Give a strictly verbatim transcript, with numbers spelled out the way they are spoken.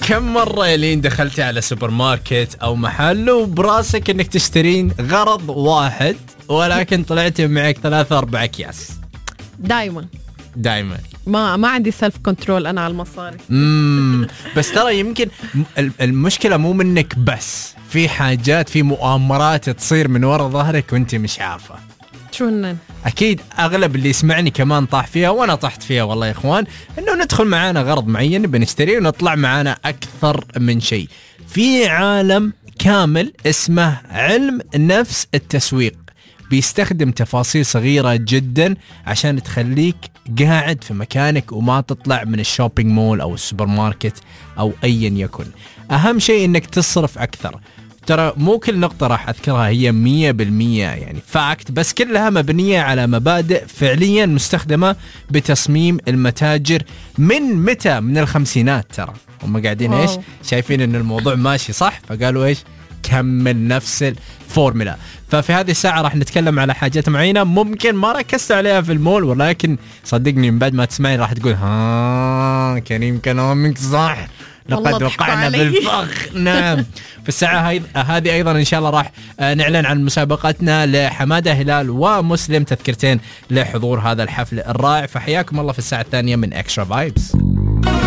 كم مرة لين دخلتي على سوبر ماركت أو محل وبراسك إنك تشترين غرض واحد ولكن طلعتي معك ثلاثة أربعة أكياس؟ دايما دايما ما ما عندي سيلف كنترول أنا على المصاري. امم بس ترى يمكن المشكلة مو منك بس، في حاجات في مؤامرات تصير من وراء ظهرك وانت مش عارفة. شو هن؟ أكيد أغلب اللي يسمعني كمان طاح فيها وأنا طحت فيها والله يا إخوان، إنه ندخل معانا غرض معين بنشتريه ونطلع معانا أكثر من شيء. في عالم كامل اسمه علم نفس التسويق، بيستخدم تفاصيل صغيرة جدا عشان تخليك قاعد في مكانك وما تطلع من الشوبينج مول أو السوبر ماركت أو أيا يكن. أهم شيء إنك تصرف أكثر. ترى مو كل نقطة راح أذكرها هي مية بالمية يعني فاكت، بس كلها مبنية على مبادئ فعليا مستخدمة بتصميم المتاجر من متى؟ من الخمسينات. ترى هم قاعدين إيش شايفين إن الموضوع ماشي صح، فقالوا إيش كمل نفس الفورمولا. ففي هذه الساعة راح نتكلم على حاجات معينة ممكن ما ركزت عليها في المول، ولكن صدقني من بعد ما تسمعي راح تقول ها كريم كلامك صح، لقد وقعنا بالفخ. نعم. في الساعة هذه أيضا إن شاء الله راح نعلن عن مسابقتنا لحمادة هلال ومسلم، تذكرتين لحضور هذا الحفل الرائع. فحياكم الله في الساعة الثانية من إكسترا فايبس.